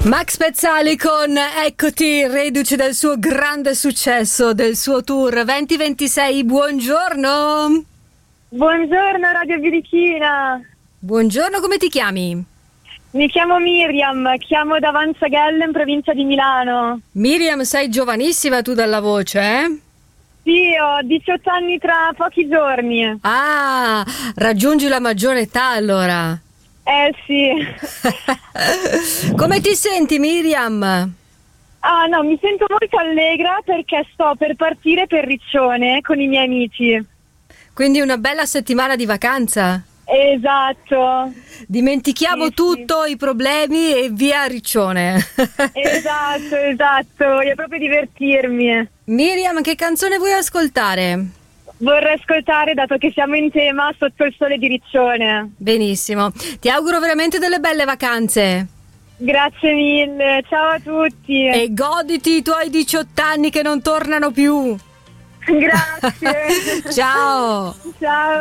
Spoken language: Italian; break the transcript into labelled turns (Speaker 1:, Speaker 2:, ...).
Speaker 1: Max Pezzali con Eccoti, reduce dal suo grande successo del suo tour 2026. Buongiorno.
Speaker 2: Buongiorno Radio Birichina.
Speaker 1: Buongiorno, come ti chiami?
Speaker 2: Mi chiamo Miriam, chiamo da Vanzaghelle in provincia di Milano.
Speaker 1: Miriam, sei giovanissima tu dalla voce, eh?
Speaker 2: Sì, ho 18 anni tra pochi giorni.
Speaker 1: Ah, raggiungi la maggiore età allora.
Speaker 2: Sì.
Speaker 1: Come ti senti, Miriam?
Speaker 2: Ah no, mi sento molto allegra perché sto per partire per Riccione con i miei amici.
Speaker 1: Quindi una bella settimana di vacanza.
Speaker 2: Esatto.
Speaker 1: Dimentichiamo
Speaker 2: Sì,
Speaker 1: tutto, i problemi e via a Riccione.
Speaker 2: Esatto, voglio proprio divertirmi.
Speaker 1: Miriam, che canzone vuoi ascoltare?
Speaker 2: Vorrei ascoltare, dato che siamo in tema, Sotto il sole di Riccione.
Speaker 1: Benissimo, ti auguro veramente delle belle vacanze.
Speaker 2: Grazie mille, ciao a tutti.
Speaker 1: E goditi i tuoi 18 anni che non tornano più.
Speaker 2: Grazie.
Speaker 1: Ciao.
Speaker 2: Ciao.